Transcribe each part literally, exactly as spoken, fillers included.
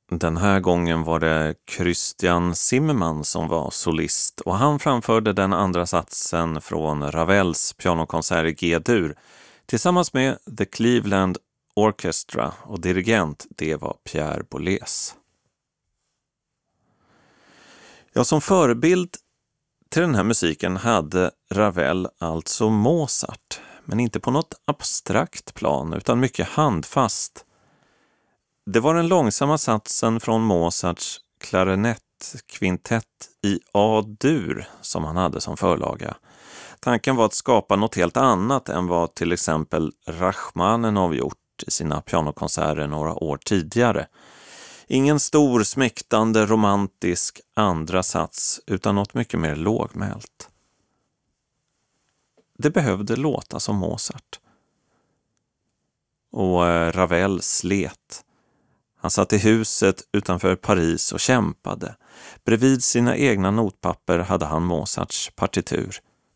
Den här gången var det Christian Zimmerman som var solist och han framförde den andra satsen från Ravels pianokonsert i G-dur tillsammans med The Cleveland Orchestra och dirigent det var Pierre Boulez. Ja, som förebild till den här musiken hade Ravel alltså Mozart, men inte på något abstrakt plan utan mycket handfast. Det var den långsamma satsen från Mozarts klarinettkvintett i A-dur som han hade som förlaga. Tanken var att skapa något helt annat än vad till exempel Rachmaninov gjort i sina pianokonserter några år tidigare. Ingen stor, smäktande, romantisk andra sats utan något mycket mer lågmält. Det behövde låta som Mozart. Och Ravel slet. Han satt i huset utanför Paris och kämpade. Bredvid sina egna notpapper hade han Mozarts partitur.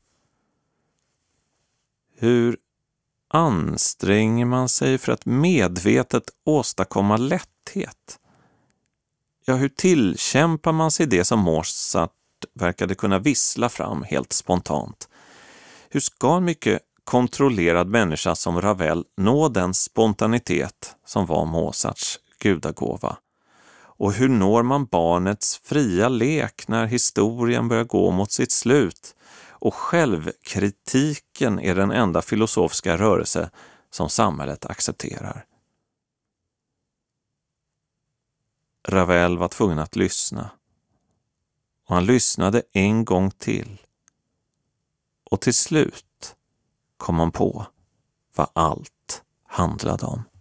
Hur anstränger man sig för att medvetet åstadkomma lätthet? Ja, hur tillkämpar man sig det som Mozart verkade kunna vissla fram helt spontant? Hur ska en mycket kontrollerad människa som Ravel nå den spontanitet som var Mozarts gudagåva? Och hur når man barnets fria lek när historien börjar gå mot sitt slut och självkritiken är den enda filosofiska rörelse som samhället accepterar? Ravel var tvungen att lyssna. Och han lyssnade en gång till. Och till slut kom han på vad allt handlade om.